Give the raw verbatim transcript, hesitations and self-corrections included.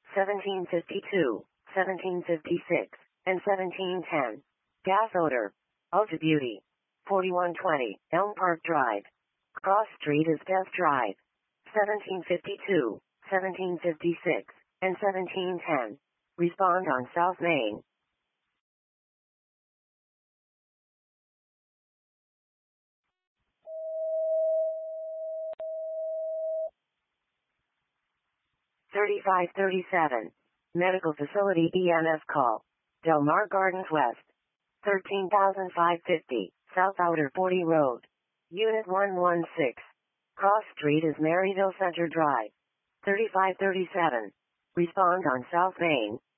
seventeen fifty-two, seventeen fifty-six, and seventeen ten. Gas odor. Ulta Beauty. forty-one twenty, Elm Park Drive. Cross Street is Death Drive. seventeen fifty-two, seventeen fifty-six, and seventeen ten. Respond on South Main. thirty-five thirty-seven. Medical Facility E M S call. Del Mar Gardens West. thirteen thousand five hundred fifty, South Outer forty Road. Unit one one six. Cross Street is Maryville Center Drive. thirty-five thirty-seven. Respond on South Main.